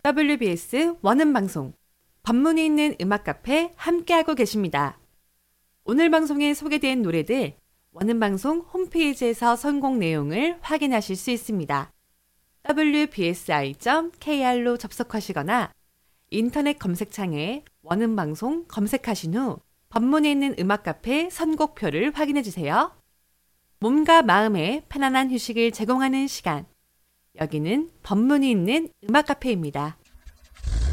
WBS 원음방송, 법문이 있는 음악 카페 함께하고 계십니다. 오늘 방송에 소개된 노래들 원음방송 홈페이지에서 선곡 내용을 확인하실 수 있습니다. wbsi.kr로 접속하시거나 인터넷 검색창에 원음방송 검색하신 후 법문에 있는 음악 카페 선곡표를 확인해 주세요. 몸과 마음에 편안한 휴식을 제공하는 시간. 여기는 법문이 있는 음악 카페입니다.